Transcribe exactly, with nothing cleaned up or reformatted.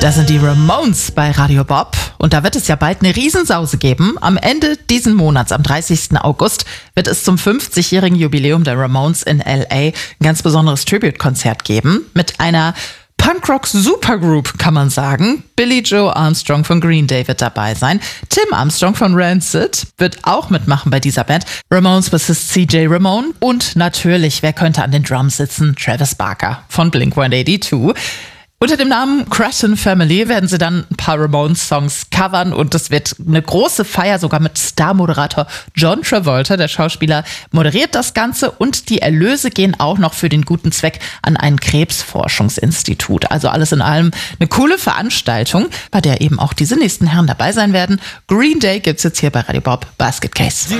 Das sind die Ramones bei Radio Bob. Und da wird es ja bald eine Riesensause geben. Am Ende diesen Monats, am dreißigsten August, wird es zum fünfzigjährigen Jubiläum der Ramones in L A ein ganz besonderes Tribute-Konzert geben. Mit einer Punkrock-Supergroup, kann man sagen. Billie Joe Armstrong von Green Day wird dabei sein. Tim Armstrong von Rancid wird auch mitmachen bei dieser Band. Ramones-Bassist C J Ramone. Und natürlich, wer könnte an den Drums sitzen? Travis Barker von Blink hundertzweiundachtzig. Unter dem Namen Crescent Family werden sie dann ein paar Ramones-Songs covern und es wird eine große Feier, sogar mit Star-Moderator John Travolta. Der Schauspieler moderiert das Ganze und die Erlöse gehen auch noch für den guten Zweck an ein Krebsforschungsinstitut. Also alles in allem eine coole Veranstaltung, bei der eben auch diese nächsten Herren dabei sein werden. Green Day gibt's jetzt hier bei Radio Bob Basket Case.